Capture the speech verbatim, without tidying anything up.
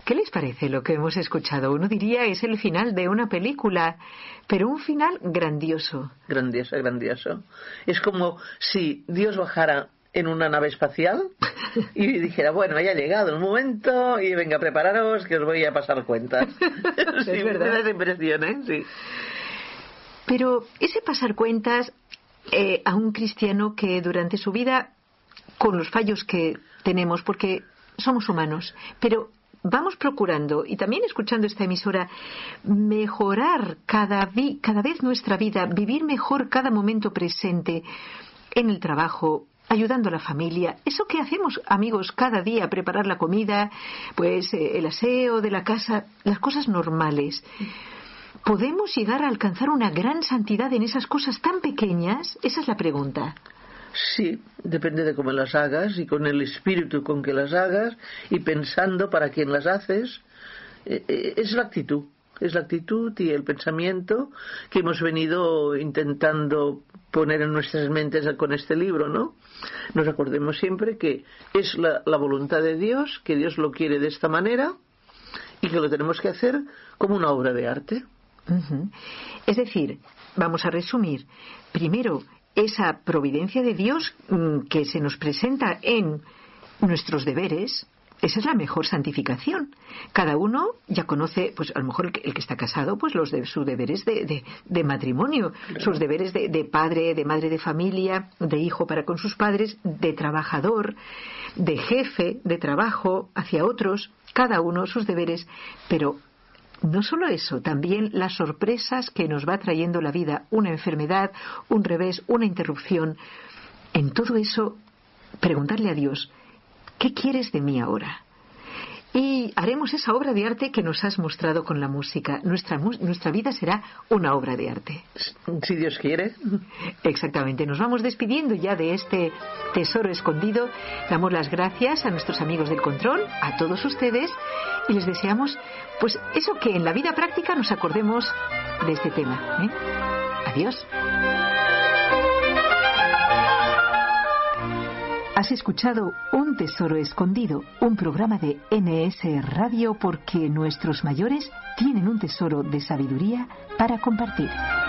¿Qué les parece lo que hemos escuchado? Uno diría es el final de una película, pero un final grandioso. Grandioso, grandioso. Es como si Dios bajara en una nave espacial y dijera, bueno, ya ha llegado el momento y venga, prepararos que os voy a pasar cuentas. Sí, es verdad. Me da esa impresión, ¿eh? Sí. Pero ese pasar cuentas eh, a un cristiano que durante su vida, con los fallos que tenemos, porque somos humanos, pero vamos procurando, y también escuchando esta emisora, mejorar cada, vi- cada vez nuestra vida, vivir mejor cada momento presente en el trabajo, ayudando a la familia. Eso que hacemos, amigos, cada día, preparar la comida, pues eh, el aseo de la casa, las cosas normales. ¿Podemos llegar a alcanzar una gran santidad en esas cosas tan pequeñas? Esa es la pregunta. Sí, depende de cómo las hagas y con el espíritu con que las hagas y pensando para quién las haces. Eh, eh, es la actitud, es la actitud y el pensamiento que hemos venido intentando poner en nuestras mentes con este libro, ¿no? Nos acordemos siempre que es la, la voluntad de Dios, que Dios lo quiere de esta manera y que lo tenemos que hacer como una obra de arte. Uh-huh. Es decir, vamos a resumir. Primero, esa providencia de Dios mmm, que se nos presenta en nuestros deberes, esa es la mejor santificación. Cada uno ya conoce, pues a lo mejor el que, el que está casado, pues los de sus deberes de, de, de matrimonio, claro. Sus deberes de, de padre, de madre de familia, de hijo para con sus padres, de trabajador, de jefe de trabajo hacia otros, cada uno sus deberes, pero no solo eso, también las sorpresas que nos va trayendo la vida, una enfermedad, un revés, una interrupción. En todo eso, preguntarle a Dios, ¿qué quieres de mí ahora? Y haremos esa obra de arte que nos has mostrado con la música. Nuestra, nuestra vida será una obra de arte. Si Dios quiere. Exactamente. Nos vamos despidiendo ya de este tesoro escondido. Damos las gracias a nuestros amigos del control, a todos ustedes, y les deseamos, pues, eso, que en la vida práctica nos acordemos de este tema, ¿eh? Adiós. Has escuchado Un Tesoro Escondido, un programa de N S Radio, porque nuestros mayores tienen un tesoro de sabiduría para compartir.